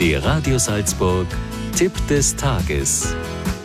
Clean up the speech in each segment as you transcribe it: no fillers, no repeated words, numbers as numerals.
Der Radio Salzburg Tipp des Tages.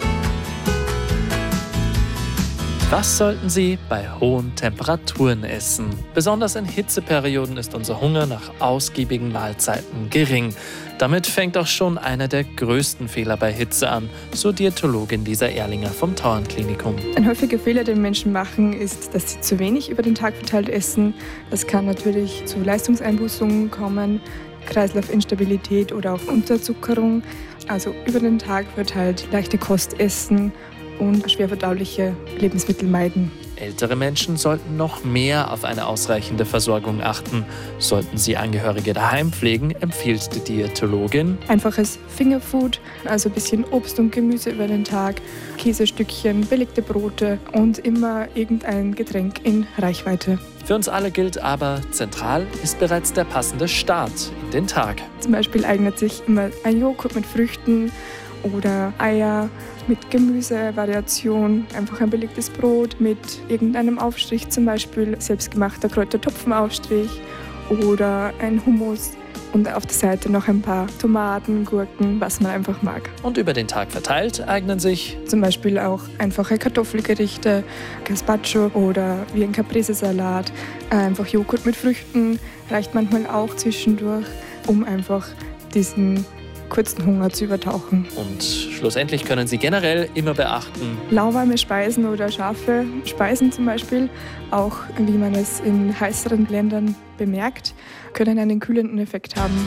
Was sollten Sie bei hohen Temperaturen essen? Besonders in Hitzeperioden ist unser Hunger nach ausgiebigen Mahlzeiten gering. Damit fängt auch schon einer der größten Fehler bei Hitze an, so Diätologin Lisa Erlinger vom Tauernklinikum. Ein häufiger Fehler, den Menschen machen, ist, dass sie zu wenig über den Tag verteilt essen. Das kann natürlich zu Leistungseinbußungen kommen, Kreislaufinstabilität oder auch Unterzuckerung. Also über den Tag verteilt leichte Kost essen und schwerverdauliche Lebensmittel meiden. Ältere Menschen sollten noch mehr auf eine ausreichende Versorgung achten. Sollten sie Angehörige daheim pflegen, empfiehlt die Diätologin Einfaches Fingerfood, also ein bisschen Obst und Gemüse über den Tag, Käsestückchen, belegte Brote und immer irgendein Getränk in Reichweite. Für uns alle gilt aber, zentral ist bereits der passende Start in den Tag. Zum Beispiel eignet sich immer ein Joghurt mit Früchten oder Eier mit Gemüsevariation, einfach ein belegtes Brot mit irgendeinem Aufstrich, zum Beispiel selbstgemachter Kräutertopfenaufstrich oder ein Hummus und auf der Seite noch ein paar Tomaten, Gurken, was man einfach mag. Und über den Tag verteilt eignen sich Zum Beispiel auch einfache Kartoffelgerichte, Gazpacho oder wie ein Caprese-Salat. Einfach Joghurt mit Früchten reicht manchmal auch zwischendurch, um einfach diesen kurzen Hunger zu übertauchen. Und schlussendlich können Sie generell immer beachten: Lauwarme Speisen oder scharfe Speisen zum Beispiel, auch wie man es in heißeren Ländern bemerkt, können einen kühlenden Effekt haben.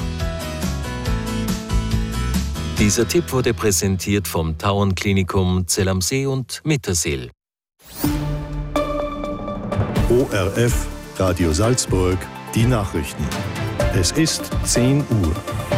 Dieser Tipp wurde präsentiert vom Tauernklinikum Zell am See und Mittersill. ORF Radio Salzburg, die Nachrichten. Es ist 10 Uhr.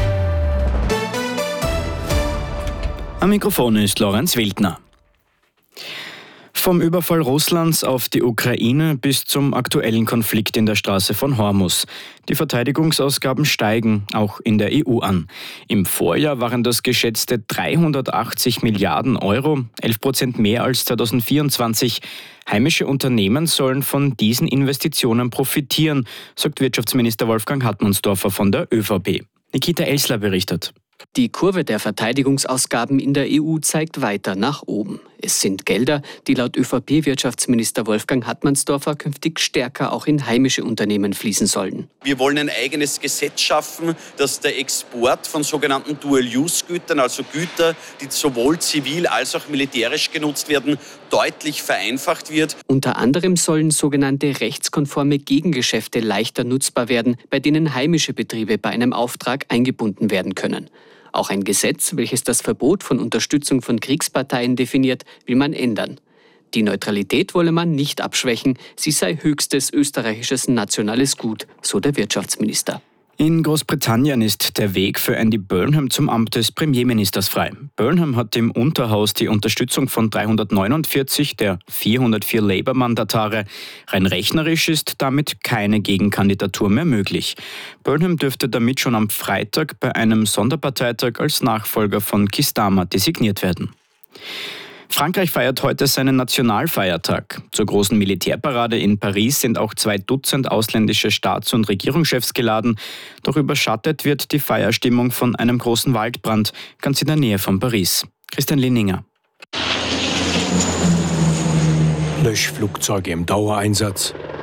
Am Mikrofon ist Lorenz Wildner. Vom Überfall Russlands auf die Ukraine bis zum aktuellen Konflikt in der Straße von Hormuz. Die Verteidigungsausgaben steigen auch in der EU an. Im Vorjahr waren das geschätzte 380 Milliarden Euro, 11% mehr als 2024. Heimische Unternehmen sollen von diesen Investitionen profitieren, sagt Wirtschaftsminister Wolfgang Hartmannsdorfer von der ÖVP. Nikita Elsler berichtet. Die Kurve der Verteidigungsausgaben in der EU zeigt weiter nach oben. Es sind Gelder, die laut ÖVP-Wirtschaftsminister Wolfgang Hartmannsdorfer künftig stärker auch in heimische Unternehmen fließen sollen. Wir wollen ein eigenes Gesetz schaffen, dass der Export von sogenannten Dual-Use-Gütern, also Güter, die sowohl zivil als auch militärisch genutzt werden, deutlich vereinfacht wird. Unter anderem sollen sogenannte rechtskonforme Gegengeschäfte leichter nutzbar werden, bei denen heimische Betriebe bei einem Auftrag eingebunden werden können. Auch ein Gesetz, welches das Verbot von Unterstützung von Kriegsparteien definiert, will man ändern. Die Neutralität wolle man nicht abschwächen, sie sei höchstes österreichisches nationales Gut, so der Wirtschaftsminister. In Großbritannien ist der Weg für Andy Burnham zum Amt des Premierministers frei. Burnham hat im Unterhaus die Unterstützung von 349 der 404 Labour-Mandatare. Rein rechnerisch ist damit keine Gegenkandidatur mehr möglich. Burnham dürfte damit schon am Freitag bei einem Sonderparteitag als Nachfolger von Keir Starmer designiert werden. Frankreich feiert heute seinen Nationalfeiertag. Zur großen Militärparade in Paris sind auch 2 Dutzend ausländische Staats- und Regierungschefs geladen. Doch überschattet wird die Feierstimmung von einem großen Waldbrand, ganz in der Nähe von Paris. Christian Linninger. Löschflugzeuge im Dauereinsatz.